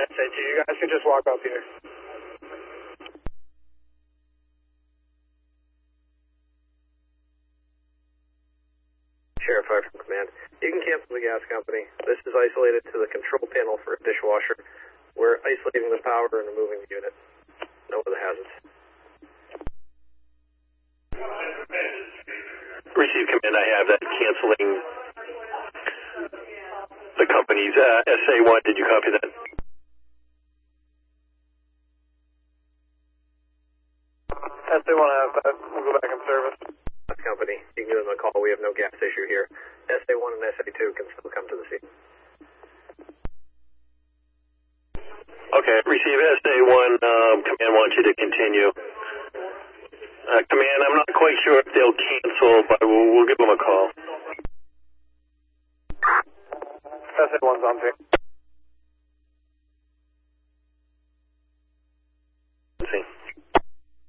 SA2, you guys can just walk up here. Sheriff 5 from command. You can cancel the gas company. This is isolated to the control panel for a dishwasher. We're isolating the power and removing the unit. No other hazards. Receive command, I have that canceling the company's SA1. Did you copy that? SA1, I have that. We'll go back in service. Company, you can give them a call. We have no gas issue here. SA1 and SA2 can still come to the scene. Okay, receive SA1. Command wants you to continue. Command, I'm not quite sure if they'll cancel, but we'll give them a call. SA1's on scene.